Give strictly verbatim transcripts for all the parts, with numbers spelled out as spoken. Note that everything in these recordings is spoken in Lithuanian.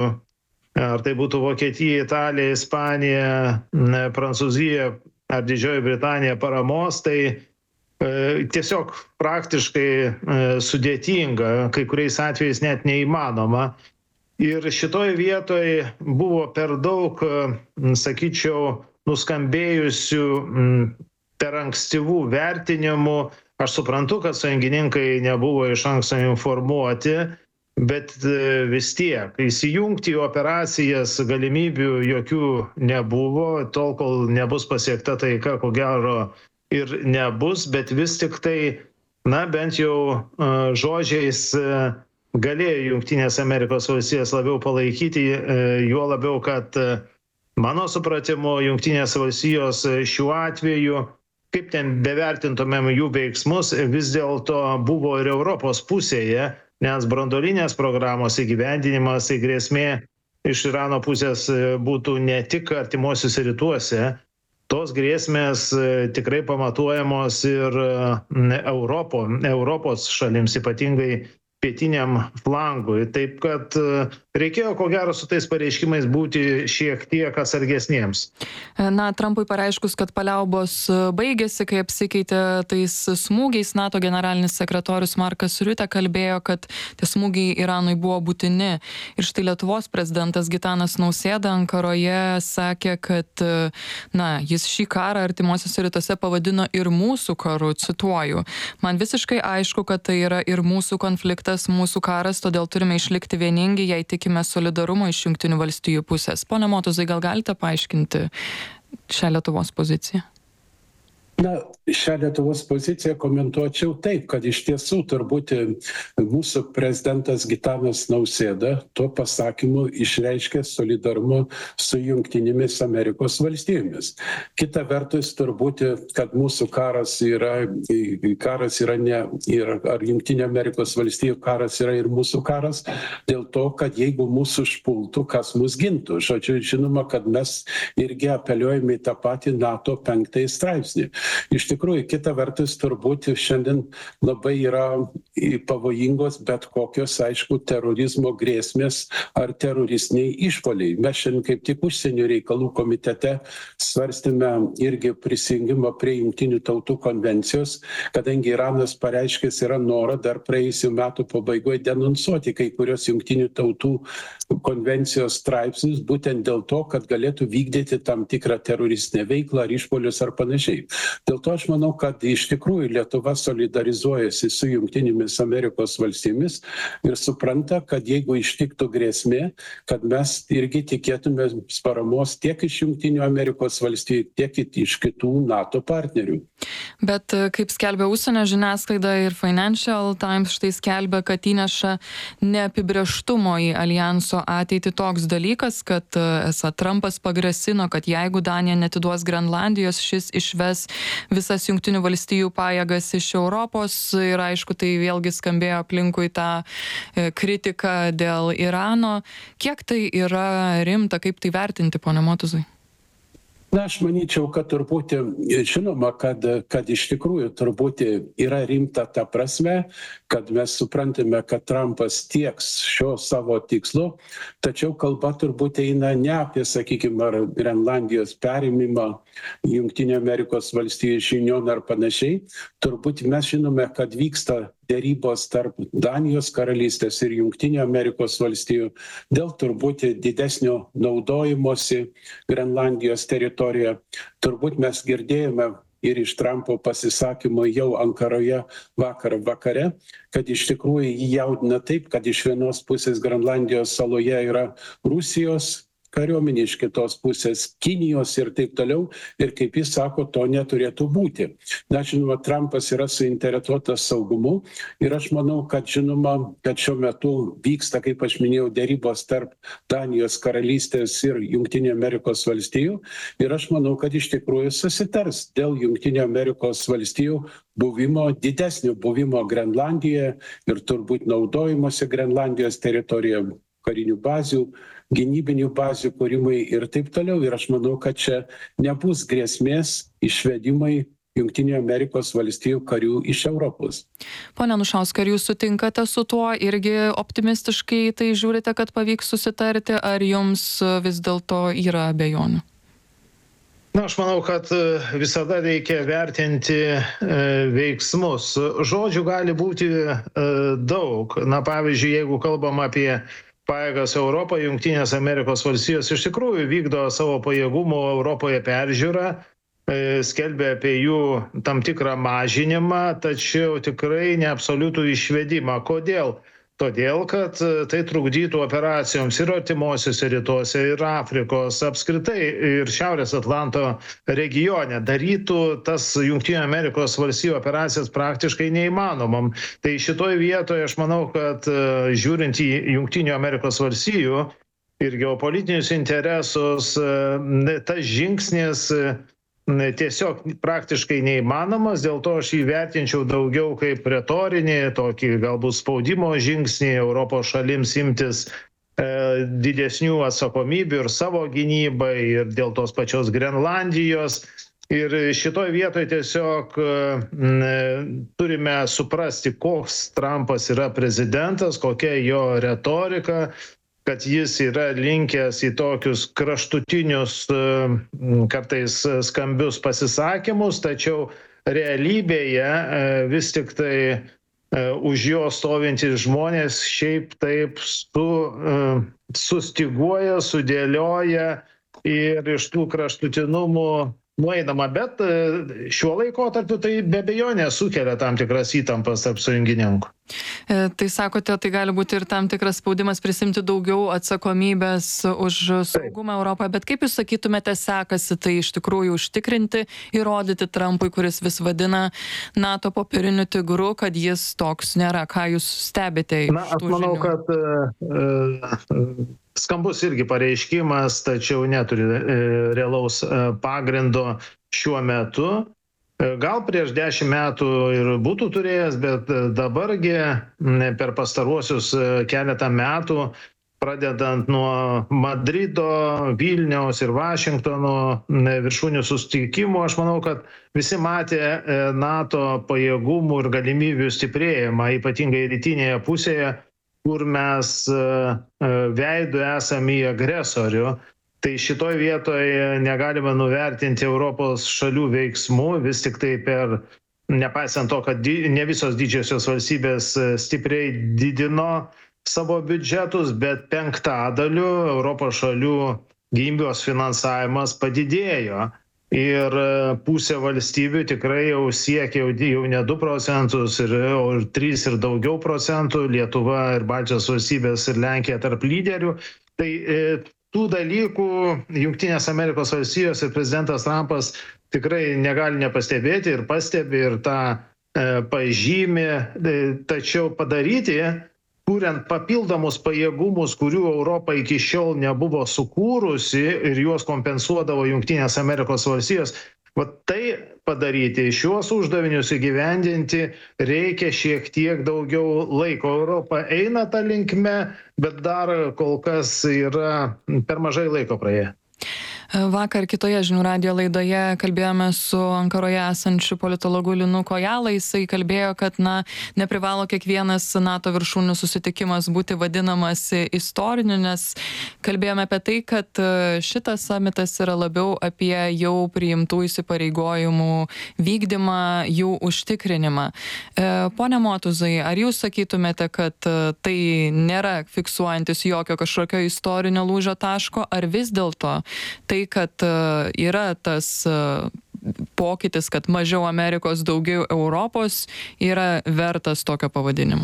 ar tai būtų Vokietija, Italija, Ispanija, ne, Prancūzija ar Didžioji Britanija paramos, tai e, tiesiog praktiškai e, sudėtinga, kai kuriais atvejais net neįmanoma. Ir šitoj vietoj buvo per daug, e, sakyčiau, nuskambėjusių m, per ankstyvų vertinimų. Aš suprantu, kad sąjungininkai nebuvo iš anksto informuoti, bet e, vis tiek įsijungti į operacijas galimybių jokių nebuvo, tol kol nebus pasiekta taika, ko gero ir nebus, bet vis tik tai, na, bent jau uh, žodžiais uh, galėjo Jungtinės Amerikos valstijos labiau palaikyti, uh, juo labiau, kad uh, mano supratimu Jungtinės valstijos uh, šiuo atveju, kaip ten bevertintumėm jų veiksmus, vis dėlto buvo ir Europos pusėje, nes branduolinės programos įgyvendinimas, tai grėsmė iš Irano pusės uh, būtų ne tik artimuosiuose rytuose, tos grėsmės tikrai pamatuojamos ir Europo, Europos šalims, ypatingai pietiniam flangui. Taip kad reikėjo, ko gero, su tais pareiškimais būti šiek tiek atsargesniems. Na, Trumpui pareiškus, kad paliaubos baigėsi, kai apsikeitė tais smūgiais, NATO generalinis sekretorius Markas Riutė kalbėjo, kad tie smūgiai Iranui buvo būtini. Ir štai Lietuvos prezidentas Gitanas Nausėda Ankaroje sakė, kad na, jis šį karą artimuosiuose rytuose pavadino ir mūsų karu, cituoju. Man visiškai aišku, kad tai yra ir mūsų konfliktas, mūsų karas, todėl turime išlikti vieningi, jei tikime solidarumo iš Jungtinių valstijų pusės. Pone Motuzai, gal galite paaiškinti šią Lietuvos poziciją? Na, šią Lietuvos poziciją komentuočiau taip, kad iš tiesų turbūt mūsų prezidentas Gitanas Nausėda tuo pasakymu išreiškė solidarumą su Jungtinėmis Amerikos valstijomis. Kita vertus, turbūt, kad mūsų karas yra, karas yra ne, ir, ar Jungtinių Amerikos valstijų karas yra ir mūsų karas, dėl to, kad jeigu mūsų užpultų, kas mus gintų. Žodžiu, žinoma, kad mes irgi apeliuojame į tą patį NATO penktąjį straipsnį. Iš tikrųjų, kita vertus, turbūt šiandien labai yra pavojingos bet kokios, aišku, terorizmo grėsmės ar teroristiniai išpoliai. Mes šiandien kaip tik užsienio reikalų komitete svarstėme irgi prisijungimą prie Jungtinių tautų konvencijos, kadangi Iranas pareiškęs yra norą dar praėjusių metų pabaigoje denonsuoti kai kurios Jungtinių tautų konvencijos straipsnius, būtent dėl to, kad galėtų vykdyti tam tikrą teroristinę veiklą ar išpolius ar panašiai. Dėl to aš manau, kad iš tikrųjų Lietuva solidarizuojasi su Jungtinėmis Amerikos valstybėmis ir supranta, kad jeigu ištiktų grėsmė, kad mes irgi tikėtume paramos tiek iš Jungtinių Amerikos valstybių, tiek iš kitų NATO partnerių. Bet kaip skelbia užsienio žiniasklaida ir Financial Times štai skelbia, kad įneša neapibrėžtumo į alijanso ateitį toks dalykas, kad esą Trumpas pagrasino, kad jeigu Danija netiduos Grenlandijos, šis išves visas Jungtinių valstijų pajėgas iš Europos ir aišku, tai vėlgi skambėjo aplinkui tą kritiką dėl Irano. Kiek tai yra rimta, kaip tai vertinti, pone Motuzai? Na, aš manyčiau, kad turbūt žinoma, kad, kad iš tikrųjų turbūt yra rimta ta prasme, kad mes suprantame, kad Trumpas tieks šio savo tikslo, tačiau kalba turbūt eina ne apie, sakykime, ar Grenlandijos perėmimą Jungtinių Amerikos valstijų žinion ar panašiai. Turbūt mes žinome, kad vyksta dėrybos tarp Danijos karalystės ir Jungtinių Amerikos valstijų dėl turbūt didesnio naudojimosi Grenlandijos teritorijoje. Turbūt mes girdėjome ir iš Trumpo pasisakymo jau Ankaroje vakar vakare, kad iš tikrųjų jį jaudina taip, kad iš vienos pusės Grenlandijos saloje yra Rusijos kariuomenė, iš kitos pusės Kinijos ir taip toliau. Ir kaip jis sako, to neturėtų būti. Na, žinoma, Trumpas yra suinteresuotas saugumu ir aš manau, kad žinoma, kad šiuo metu vyksta, kaip aš minėjau, dėrybos tarp Danijos karalystės ir Jungtinių Amerikos valstijų. Ir aš manau, kad iš tikrųjų susitars dėl Jungtinių Amerikos valstijų buvimo, didesnio buvimo Grenlandijoje ir turbūt naudojimosi Grenlandijos teritorijoje, karinių bazių, gynybinių bazių kūrimai ir taip toliau. Ir aš manau, kad čia nebus grėsmės išvedimai Jungtinių Amerikos valstijų karių iš Europos. Pone Anušauskai, ar jūs sutinkate su tuo, irgi optimistiškai tai žiūrite, kad pavyks susitarti, ar jums vis dėlto yra abejonių? Na, aš manau, kad visada reikia vertinti e, veiksmus. Žodžių gali būti e, daug. Na, pavyzdžiui, jeigu kalbam apie pajėgas Europoje, Jungtinės Amerikos valstijos iš tikrųjų vykdo savo pajėgumų Europoje peržiūrą, skelbia apie jų tam tikrą mažinimą, tačiau tikrai ne absoliutų išvedimą. Kodėl? Todėl, kad tai trukdytų operacijoms ir artimuosiuose rytuose, ir Afrikos, apskritai ir Šiaurės Atlanto regione. Darytų tas Jungtinių Amerikos valstijų operacijas praktiškai neįmanomam. Tai šitoj vietoje aš manau, kad žiūrint į Jungtinių Amerikos valstijų ir geopolitinius interesus, tas žingsnis tiesiog praktiškai neįmanomas, dėl to aš jį vertinčiau daugiau kaip retorinį, tokį galbūt spaudimo žingsnį Europos šalims imtis e, didesnių atsakomybių ir savo gynybai, ir dėl tos pačios Grenlandijos. Ir šitoj vietoj tiesiog e, turime suprasti, koks Trumpas yra prezidentas, kokia jo retorika, kad jis yra linkęs į tokius kraštutinius, kartais skambius pasisakymus, tačiau realybėje vis tik tai už jo stovintys žmonės šiaip taip su, sustiguoja, sudėlioja ir iš tų kraštutinumų nueinama, bet šiuo laikotarpiu tai be abejonės sukelia tam tikras įtampas tarp sąjungininkų. Tai sakote, tai gali būti ir tam tikras spaudimas prisimti daugiau atsakomybės už saugumą Europoje, bet kaip jūs sakytumėte, sekasi tai iš tikrųjų užtikrinti, įrodyti Trumpui, kuris vis vadina NATO popieriniu tigru, kad jis toks nėra? Ką jūs stebite iš tų žinių? Na, aš manau, kad uh, skambus irgi pareiškimas, tačiau neturi e, realaus e, pagrindo šiuo metu. E, gal prieš dešimt metų ir būtų turėjęs, bet dabargi ne, per pastaruosius keletą metų, pradedant nuo Madrido, Vilniaus ir Vašingtono ne, viršūnių susitikimų, aš manau, kad visi matė e, NATO pajėgumų ir galimybių stiprėjimą, ypatingai rytinėje pusėje, kur mes veidų esame į agresorių. Tai šitoj vietoje negalime nuvertinti Europos šalių veiksmų, vis tik tai per, nepaisant to, kad ne visos didžiosios valstybės stipriai didino savo biudžetus, bet penktadaliu Europos šalių gynybos finansavimas padidėjo. Ir pusė valstybių tikrai jau siekia jau ne du procentus, ir, o ir trys ir daugiau procentų, Lietuva ir Baltijos valstybės ir Lenkija tarp lyderių. Tai e, tų dalykų Jungtinės Amerikos valstijos ir prezidentas Trumpas tikrai negali nepastebėti ir pastebi ir tą e, pažymį, e, tačiau padaryti, kuriant papildomus pajėgumus, kurių Europa iki šiol nebuvo sukūrusi ir juos kompensuodavo Jungtinės Amerikos valstijos, va tai padaryti, šiuos uždavinius įgyvendinti reikia šiek tiek daugiau laiko. Europa eina tą linkme, bet dar kol kas yra per mažai laiko praėję. Vakar kitoje žinių radijo laidoje kalbėjome su Ankaroje esančiu politologu Linu Kojala. Jisai kalbėjo, kad na, neprivalo kiekvienas NATO viršūnių susitikimas būti vadinamas istoriniu, nes kalbėjome apie tai, kad šitas samitas yra labiau apie jau priimtų įsipareigojimų vykdymą, jų užtikrinimą. Pone Motuzai, ar jūs sakytumėte, kad tai nėra fiksuojantis jokio kažkokio istorinio lūžio taško, ar vis dėlto tai, kad yra tas pokytis, kad mažiau Amerikos, daugiau Europos, yra vertas tokio pavadinimo?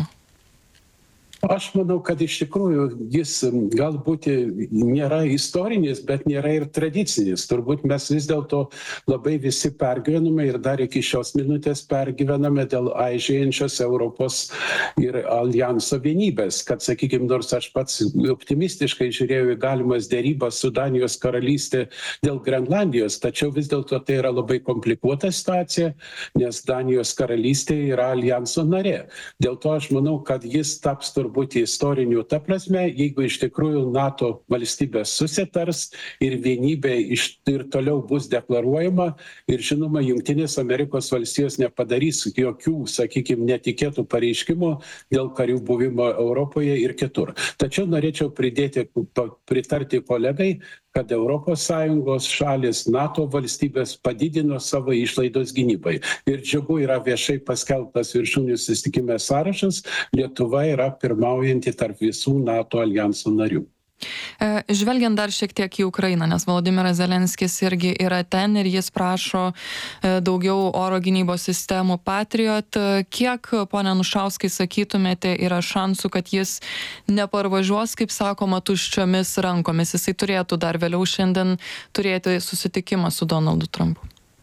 Aš manau, kad iš tikrųjų jis galbūt nėra istorinis, bet nėra ir tradicinis. Turbūt mes vis dėlto labai visi pergyvename ir dar iki šios minutės pergyvename dėl aižėjančios Europos ir alijanso vienybės. Kad, sakykime, nors aš pats optimistiškai žiūrėjau į galimas dėrybas su Danijos karalystė dėl Grenlandijos, tačiau vis dėlto tai yra labai komplikuota situacija, nes Danijos karalystė yra alijanso narė. Dėl to aš manau, kad jis taps turbūt turbūt istorinių. Ta prasme, jeigu iš tikrųjų NATO valstybės susitars ir vienybė iš, ir toliau bus deklaruojama ir žinoma, Jungtinės Amerikos valstijos nepadarys jokių, sakykime, netikėtų pareiškimų dėl karių buvimo Europoje ir kitur. Tačiau norėčiau pridėti, pritarti kolegai, kad Europos Sąjungos šalis, NATO valstybės padidino savo išlaidos gynybai. Ir džiugu yra viešai paskelbtas viršūnių susitikime sąrašas, Lietuva yra pirmaujanti tarp visų NATO aljanso narių. Žvelgiant dar šiek tiek į Ukrainą, nes Volodymyras Zelenskis irgi yra ten ir jis prašo daugiau oro gynybos sistemų Patriot. Kiek, pone Anušauskai, sakytumėte, yra šansų, kad jis neparvažiuos, kaip sakoma, tuščiomis rankomis? Jisai turėtų dar vėliau šiandien turėti susitikimą su Donaldu Trumpu.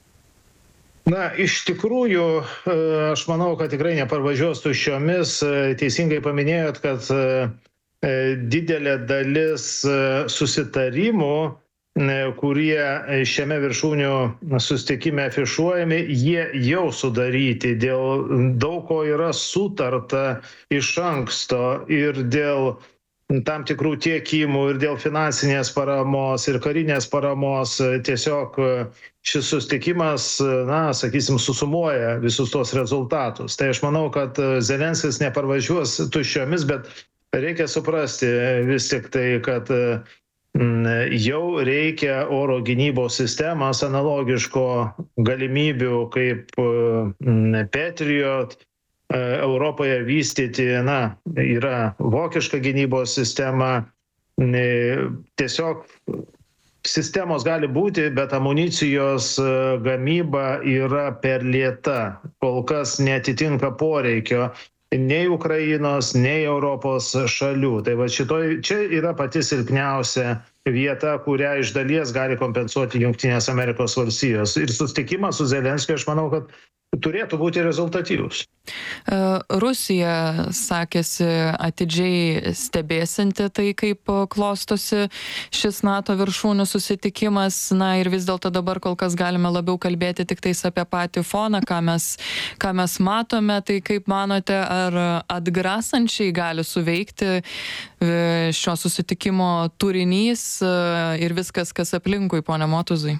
Na, iš tikrųjų, aš manau, kad tikrai neparvažiuos tuščiomis. Teisingai paminėjot, kad didelė dalis susitarimų, kurie šiame viršūnių susitikime afišuojami, jie jau sudaryti. Dėl daug ko yra sutarta iš anksto ir dėl tam tikrų tiekimų, ir dėl finansinės paramos, ir karinės paramos. Tiesiog šis susitikimas, na, sakysim, susumuoja visus tos rezultatus. Tai aš manau, kad Zelenskis neparvažiuos tuščiomis, bet reikia suprasti vis tik tai, kad jau reikia oro gynybos sistemas analogiško galimybių kaip Patriot Europoje vystyti. Na, yra vokiška gynybos sistema. Tiesiog sistemos gali būti, bet amunicijos gamyba yra per lėta. Kol kas neatitinka poreikio nei Ukrainos, nei Europos šalių. Tai va šitoj, čia yra pati silpniausia vieta, kurią iš dalies gali kompensuoti Jungtinės Amerikos valstijos. Ir susitikimas su Zelenskiu, aš manau, kad turėtų būti rezultatyvus. Rusija sakėsi atidžiai stebėsinti tai, kaip klostosi šis NATO viršūnių susitikimas. Na ir vis dėlto dabar kol kas galime labiau kalbėti tik tais apie patį foną, ką mes, ką mes matome. Tai kaip manote, ar atgrasančiai gali suveikti šio susitikimo turinys ir viskas, kas aplinkui, pone Motuzai?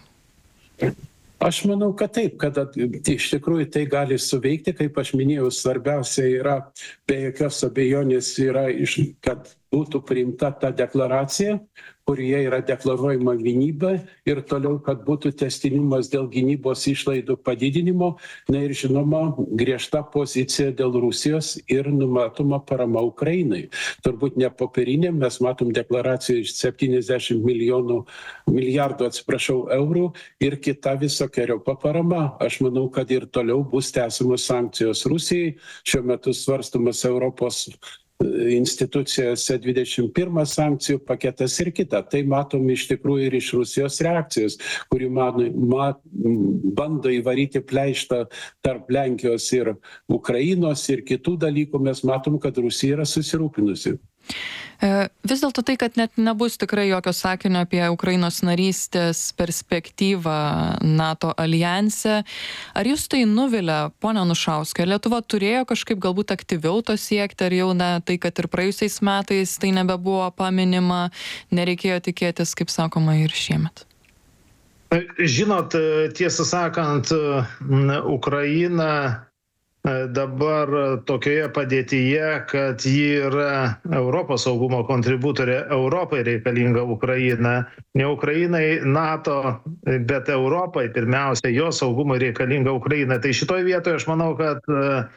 Aš manau, kad taip, kad iš tikrųjų tai gali suveikti, kaip aš minėjau, svarbiausia yra, be jokios abejonės yra, kad būtų priimta ta deklaracija, kurioje yra deklaruojama gynyba ir toliau, kad būtų tęstinumas dėl gynybos išlaidų padidinimo, na ir žinoma, griežta pozicija dėl Rusijos ir numatoma parama Ukrainai. Turbūt ne popierinė, mes matom deklaraciją iš septyniasdešimt milijonų, milijardų, atsiprašau, eurų ir kita visokiojopa parama. Aš manau, kad ir toliau bus tęsiamos sankcijos Rusijai. Šiuo metu svarstomas Europos institucijose dvidešimt pirmas sankcijų paketas ir kita. Tai matom iš tikrųjų ir iš Rusijos reakcijos, kuri man, man, bando įvaryti pleištą tarp Lenkijos ir Ukrainos ir kitų dalykų. Mes matom, kad Rusija yra susirūpinusi. Vis dėlto tai, kad net nebus tikrai jokio sakinio apie Ukrainos narystės perspektyvą NATO aljanse, ar jūs tai nuvilia, pone Anušauskai? Lietuva turėjo kažkaip galbūt aktyviau to siekti, ar jau na, tai, kad ir praėjusiais metais tai nebebuvo paminima, nereikėjo tikėtis, kaip sakoma, ir šiemet? Žinot, tiesą sakant, Ukraina dabar tokioje padėtyje, kad ji yra Europos saugumo kontributorė, Europai reikalinga Ukraina. Ne Ukrainai NATO, bet Europai pirmiausia, jo saugumui reikalinga Ukraina. Tai šitoj vietoje aš manau, kad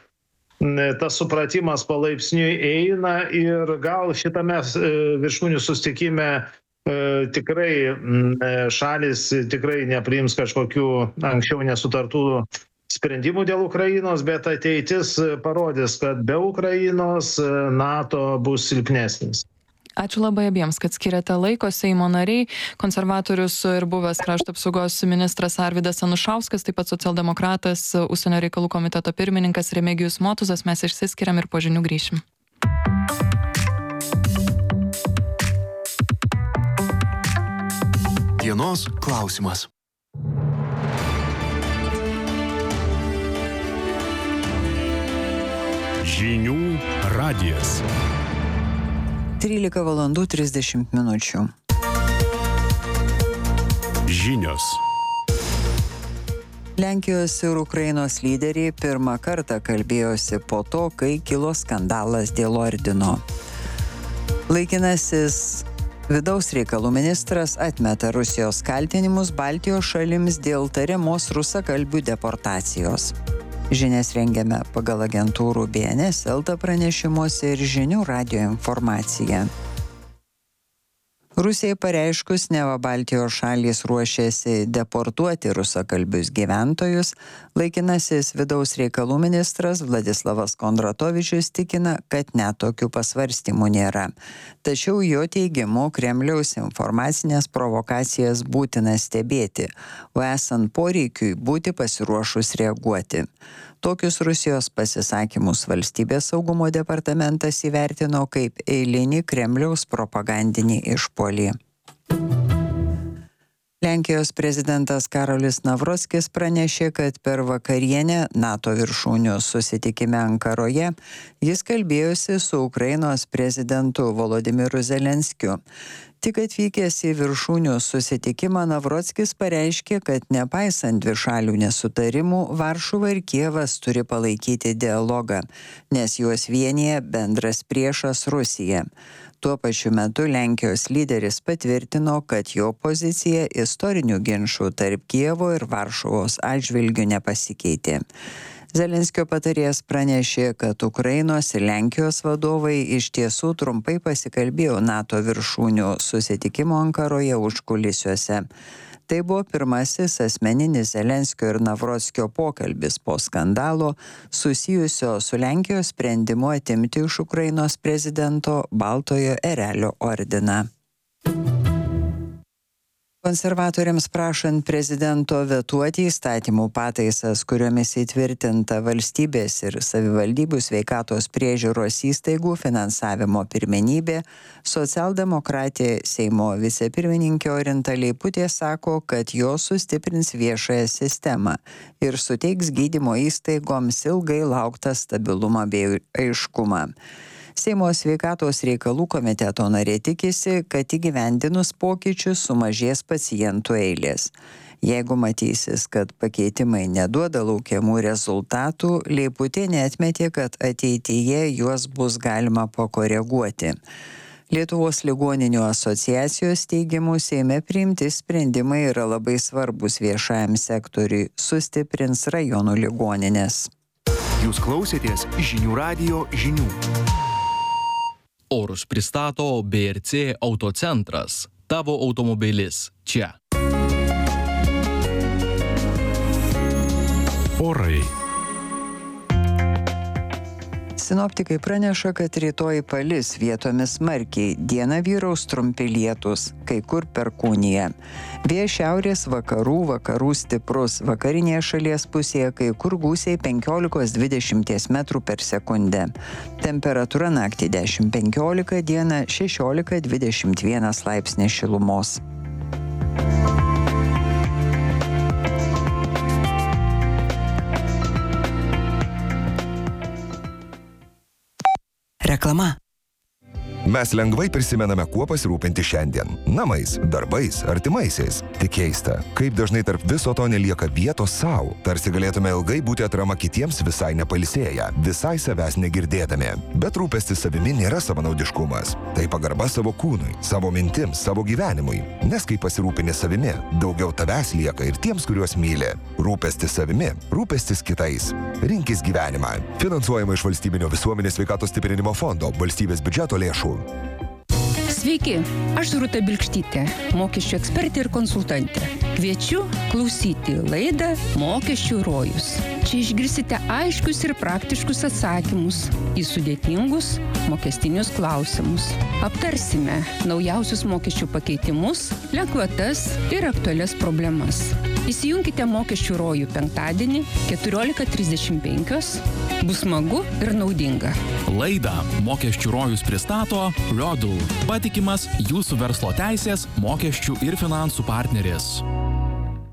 tas supratimas palaipsniui eina ir gal šitame viršūnių susitikime tikrai šalis tikrai nepriims kažkokių anksčiau nesutartų sprendimų dėl Ukrainos, bet ateitis parodys, kad be Ukrainos NATO bus silpnesnis. Ačiū labai abiems, kad skiriate laiko. Seimo nariai, konservatorius ir buvęs krašto apsaugos ministras Arvydas Anušauskas, taip pat socialdemokratas, užsienio reikalų komiteto pirmininkas Remigijus Motuzas. Mes išsiskiriam ir po žinių grįšim. Dienos klausimas. Žinių radijas. trylika valandų trisdešimt minučių. Žinios. Lenkijos ir Ukrainos lyderiai pirmą kartą kalbėjosi po to, kai kilo skandalas dėl ordino. Laikinasis vidaus reikalų ministras atmeta Rusijos kaltinimus Baltijos šalims dėl tariamos rusakalbių deportacijos. Žinias rengiame pagal agentūrų B N S Elta pranešimuose ir žinių radijo informaciją. Rusijai pareiškus, neva Baltijos šalys ruošiasi deportuoti rusakalbius gyventojus, laikinasis vidaus reikalų ministras Vladislavas Kondratovičius tikina, kad net tokių pasvarstymų nėra. Tačiau jo teigimu Kremliaus informacinės provokacijas būtina stebėti, o esant poreikiui būti pasiruošus reaguoti. Tokius Rusijos pasisakymus Valstybės saugumo departamentas įvertino kaip eilinį Kremliaus propagandinį išpuolį. Lenkijos prezidentas Karolis Navrockis pranešė, kad per vakarienę NATO viršūnių susitikime Ankaroje jis kalbėjosi su Ukrainos prezidentu Volodymyru Zelenskiu. Tik atvykęs į viršūnių susitikimą Navrockis pareiškė, kad nepaisant dvišalių nesutarimų, Varšuva ir Kijevas turi palaikyti dialogą, nes juos vienija bendras priešas Rusija. Tuo pačiu metu Lenkijos lyderis patvirtino, kad jo pozicija istorinių ginčų tarp Kijevo ir Varšuvos atžvilgių nepasikeitė. Zelenskio patarėjas pranešė, kad Ukrainos ir Lenkijos vadovai iš tiesų trumpai pasikalbėjo NATO viršūnių susitikimo Ankaroje užkulisiuose. Tai buvo pirmasis asmeninis Zelenskio ir Navrockio pokalbis po skandalo susijusio su Lenkijos sprendimu atimti iš Ukrainos prezidento Baltojo erelio ordiną. Konservatoriams prašant prezidento vetuoti įstatymų pataisas, kuriomis įtvirtinta valstybės ir savivaldybių sveikatos priežiūros įstaigų finansavimo pirmenybė, socialdemokratė Seimo vicepirmininkė Orinta Leiputė sako, kad jos sustiprins viešąją sistemą ir suteiks gydymo įstaigoms ilgai lauktą stabilumą bei aiškumą. Seimo sveikatos reikalų komiteto narė tikisi, kad įgyvendinus pokyčius sumažės pacientų eilės. Jeigu matysis, kad pakeitimai neduoda laukiamų rezultatų, Leiputė neatmetė, kad ateityje juos bus galima pakoreguoti. Lietuvos ligoninių asociacijos teigimu Seime priimti sprendimai yra labai svarbus viešajam sektoriui, sustiprins rajonų ligoninės. Jūs klausėtės žinių radijo žinių. Orus pristato B R C Autocentras. Tavo automobilis čia. Orai. Sinoptikai praneša, kad rytoj palis vietomis smarkiai, dieną vyraus trumpi lietūs, kai kur perkūnija. Vėjas šiaurės vakarų, vakarų stiprus, vakarinėje šalies pusėje kai kur gūsiai penkiolika dvidešimt metrų per sekundę. Temperatūra naktį dešimt penkiolika, dieną šešiolika dvidešimt vienas laipsnis šilumos. Reklama. Mes lengvai prisimename, kuo pasirūpinti šiandien. Namais, darbais, artimaisiais. Tik keista, kaip dažnai tarp viso to nelieka vietos savo. Tarsi galėtume ilgai būti atrama kitiems visai nepailsėję, visai savęs negirdėdami. Bet rūpestis savimi nėra savanaudiškumas. Tai pagarba savo kūnui, savo mintims, savo gyvenimui. Nes kai pasirūpini savimi, daugiau tavęs lieka ir tiems, kuriuos myli. Rūpestis savimi, rūpestis kitais. Rinkis gyvenimą. Finansuojama iš Valstybinio visuomenės sveikatos stiprinimo fondo, valstybės biudžeto lėšų. Sveiki, aš Rūta Bilkštytė, mokesčių ekspertė ir konsultantė. Kviečiu klausyti laidą Mokesčių rojus. Čia išgirsite aiškius ir praktiškus atsakymus į sudėtingus mokestinius klausimus. Aptarsime naujausius mokesčių pakeitimus, lengvatas ir aktualias problemas. Įsijunkite Mokesčių rojų penktadienį keturiolika trisdešimt penkios. Bus smagu ir naudinga. Laidą Mokesčių rojus pristato Rodul, patikimas jūsų verslo teisės, mokesčių ir finansų partneris.